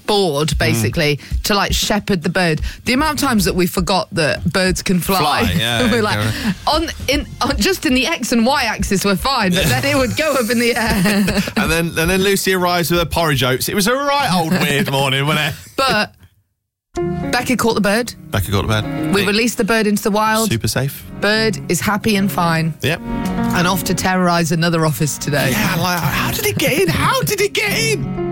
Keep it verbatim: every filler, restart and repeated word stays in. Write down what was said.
board, basically, mm. to like shepherd the bird. The amount of times that we forgot that birds can fly. Fly, yeah. We're like, yeah. on in on, just in the X and Y axis we're fine, but then it would go up in the air. and then and then Lucy arrives with her porridge oats. It was a right old weird morning, wasn't it? But Becca caught the bird. Becca caught the bird. We released the bird into the wild. Super safe. Bird is happy and fine. Yep. And off to terrorise another office today. Yeah, like, how did it get in? How did it get in?